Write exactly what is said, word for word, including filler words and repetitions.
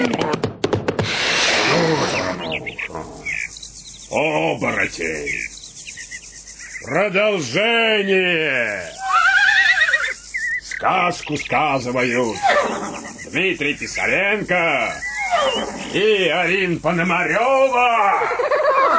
Оборотень. Продолжение. Сказку сказывают Дмитрий Писаренко и Арина Пономарева.